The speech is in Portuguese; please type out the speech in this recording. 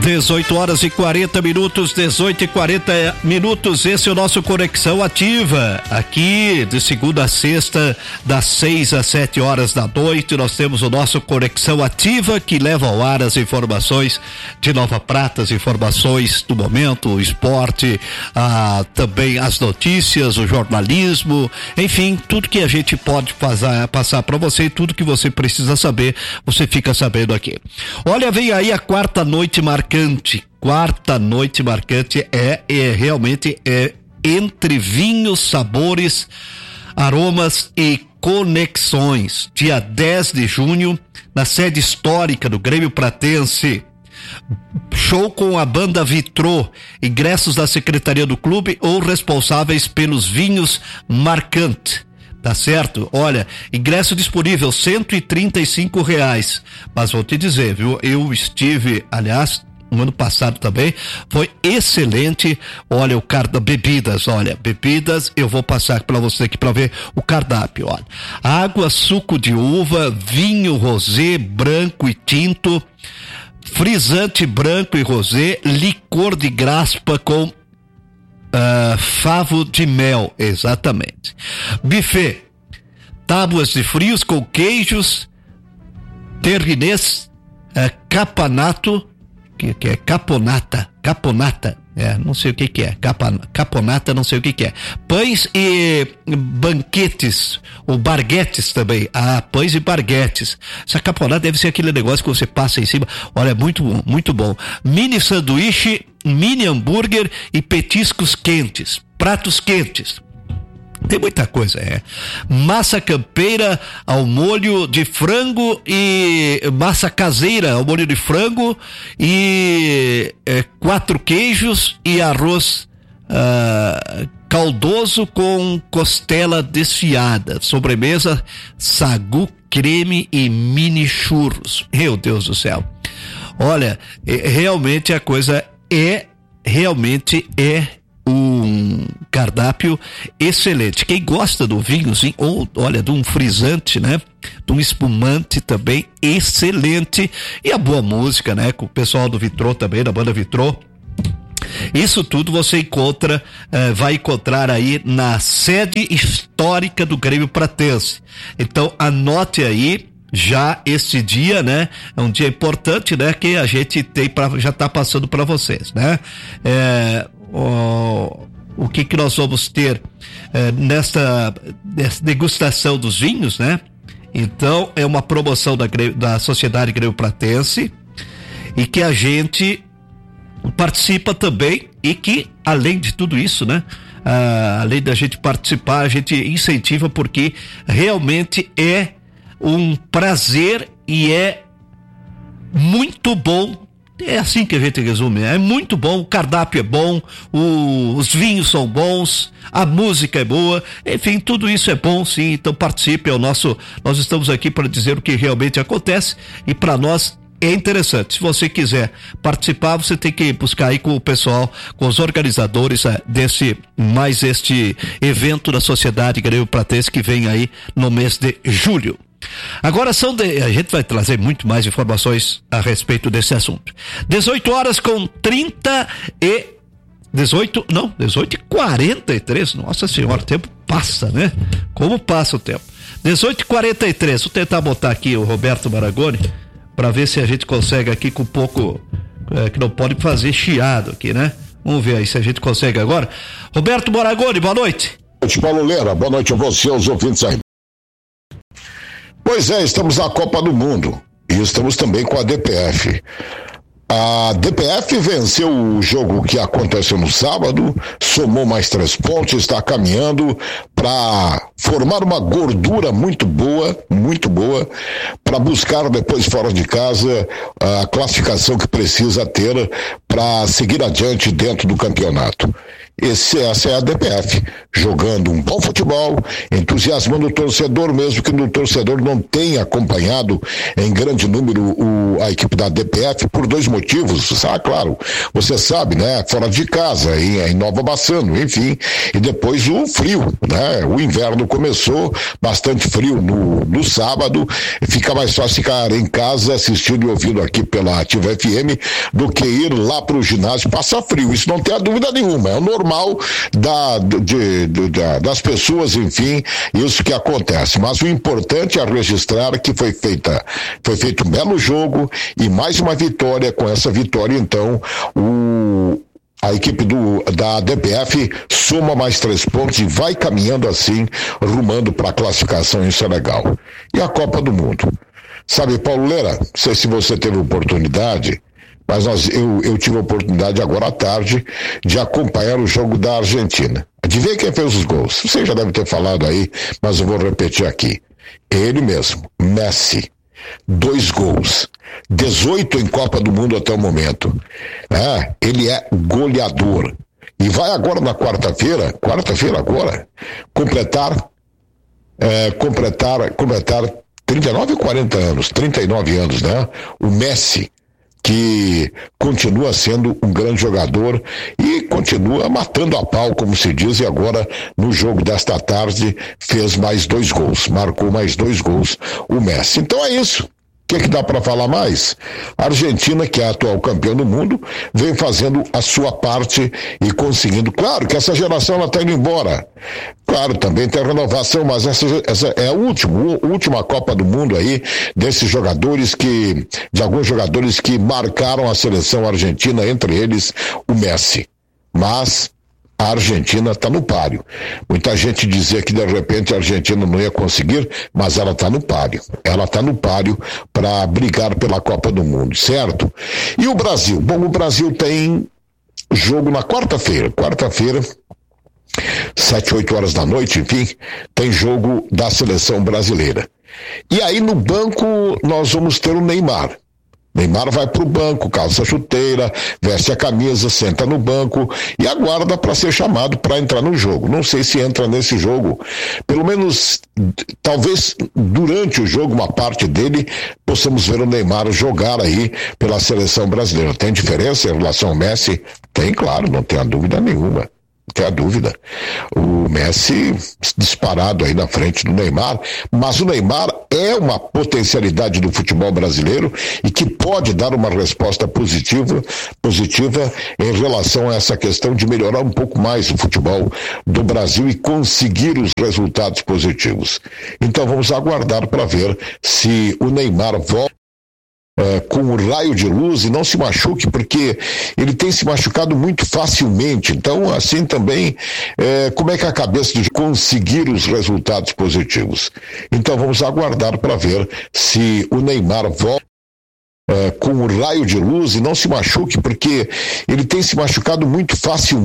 18h40, 18h40, esse é o nosso Conexão Ativa, aqui de segunda a sexta, das 6 às 7 horas da noite, nós temos o nosso Conexão Ativa, que leva ao ar as informações de Nova Prata, as informações do momento, o esporte, também as notícias, o jornalismo, enfim, tudo que a gente pode passar para você, tudo que você precisa saber, você fica sabendo aqui. Olha, vem aí a quarta noite marcante realmente entre vinhos, sabores, aromas e conexões. Dia 10 de junho, na sede histórica do Grêmio Pratense. Show com a banda Vitrô, ingressos da secretaria do clube ou responsáveis pelos vinhos Marcante. Tá certo? Olha, ingresso disponível R$135. Mas vou te dizer, viu? Eu estive, aliás, no ano passado também, foi excelente. Olha, o bebidas, eu vou passar para você aqui para ver o cardápio, olha. Água, suco de uva, vinho rosé, branco e tinto, frisante branco e rosé, licor de graspa com favo de mel, exatamente. Buffet, tábuas de frios com queijos, terrinês, capanato, que é caponata, não sei o que é, caponata, não sei o que é, pães e banquetes, ou barguetes também, pães e barguetes, essa caponata deve ser aquele negócio que você passa em cima, olha, muito bom, mini sanduíche, mini hambúrguer e petiscos quentes, pratos quentes. Tem muita coisa, massa campeira ao molho de frango e massa caseira ao molho de frango e 4 queijos e arroz caldoso com costela desfiada, sobremesa, sagu, creme e mini churros. Meu Deus do céu. Olha, realmente a coisa realmente é um cardápio excelente. Quem gosta do vinhozinho, ou olha, de um frisante, né? De um espumante também excelente. E a boa música, né? Com o pessoal do Vitrô também, da banda Vitrô. Isso tudo você vai encontrar aí na sede histórica do Grêmio Pratense. Então anote aí já este dia, né? É um dia importante, né? Que a gente já tá passando para vocês, né? O que nós vamos ter nessa degustação dos vinhos, né? Então é uma promoção da Sociedade Grêmio Pratense e que a gente participa também e que, além de tudo isso, né? Além da gente participar, a gente incentiva porque realmente é um prazer e é muito bom. É assim que a gente resume, é muito bom, o cardápio é bom, os vinhos são bons, a música é boa, enfim, tudo isso é bom, sim. Então participe, nós estamos aqui para dizer o que realmente acontece e para nós é interessante. Se você quiser participar, você tem que buscar aí com o pessoal, com os organizadores este evento da Sociedade Grêmio Pratense que vem aí no mês de julho. Agora a gente vai trazer muito mais informações a respeito desse assunto. 18h43, nossa senhora, o tempo passa, né? Como passa o tempo? 18h43, vou tentar botar aqui o Roberto Maragoni para ver se a gente consegue aqui com um pouco, que não pode fazer chiado aqui, né? Vamos ver aí se a gente consegue agora. Roberto Maragoni, boa noite. Boa noite, Paulo Leira, boa noite a você, aos ouvintes aí. Pois é, estamos na Copa do Mundo e estamos também com a DPF. A DPF venceu o jogo que aconteceu no sábado, somou mais 3 pontos, está caminhando para formar uma gordura muito boa, para buscar depois fora de casa a classificação que precisa ter para seguir adiante dentro do campeonato. Essa é a DPF, jogando um bom futebol, entusiasmando o torcedor, mesmo que o torcedor não tenha acompanhado em grande número a equipe da DPF por 2 motivos. Claro, você sabe, né? Fora de casa, em Nova Bassano, enfim, e depois o frio, né? né? O inverno começou, bastante frio no sábado, fica mais fácil ficar em casa assistindo e ouvindo aqui pela Ativa FM do que ir lá para o ginásio passar frio. Isso não tem a dúvida nenhuma, é o normal das pessoas, enfim, isso que acontece. Mas o importante é registrar que foi feito um belo jogo e mais uma vitória. Com essa vitória, então, a equipe da DPF soma mais 3 pontos e vai caminhando assim, rumando para a classificação. Isso é legal. E a Copa do Mundo. Sabe, Paulo Leira, não sei se você teve oportunidade, mas eu tive a oportunidade agora à tarde de acompanhar o jogo da Argentina. Adivinha quem fez os gols? Você já deve ter falado aí, mas eu vou repetir aqui. Ele mesmo, Messi. 2 gols, 18 em Copa do Mundo até o momento. Ele é goleador. E vai agora na quarta-feira agora, completar 39 ou 40 anos, 39 anos, né? O Messi, que continua sendo um grande jogador e continua matando a pau, como se diz, e agora no jogo desta tarde fez mais 2 gols, marcou mais 2 gols o Messi. Então é isso. O que dá para falar mais? A Argentina, que é a atual campeã do mundo, vem fazendo a sua parte e conseguindo. Claro que essa geração ela está indo embora. Claro, também tem a renovação, mas essa é a última Copa do Mundo aí desses jogadores de alguns jogadores que marcaram a seleção argentina, entre eles o Messi. Mas a Argentina está no páreo. Muita gente dizia que de repente a Argentina não ia conseguir, mas ela está no páreo. Ela está no páreo para brigar pela Copa do Mundo, certo? E o Brasil? Bom, o Brasil tem jogo na quarta-feira. 7, 8 horas da noite, enfim, tem jogo da seleção brasileira. E aí no banco nós vamos ter o Neymar. Neymar vai pro banco, calça a chuteira, veste a camisa, senta no banco e aguarda para ser chamado para entrar no jogo. Não sei se entra nesse jogo, pelo menos talvez durante o jogo, uma parte dele, possamos ver o Neymar jogar aí pela seleção brasileira. Tem diferença em relação ao Messi? Tem, claro, não tem a dúvida nenhuma. Tem a dúvida. O Messi disparado aí na frente do Neymar, mas o Neymar é uma potencialidade do futebol brasileiro e que pode dar uma resposta positiva em relação a essa questão de melhorar um pouco mais o futebol do Brasil e conseguir os resultados positivos. Então vamos aguardar para ver se o Neymar volta com um raio de luz e não se machuque, porque ele tem se machucado muito facilmente. Então, assim também, como é que é a cabeça de conseguir os resultados positivos? Então, vamos aguardar para ver se o Neymar volta com um raio de luz e não se machuque, porque ele tem se machucado muito facilmente.